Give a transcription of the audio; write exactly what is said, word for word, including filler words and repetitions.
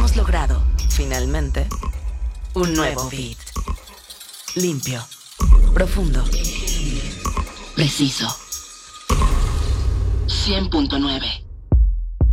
Hemos logrado, finalmente, un nuevo beat. Limpio, profundo, preciso. cien punto nueve.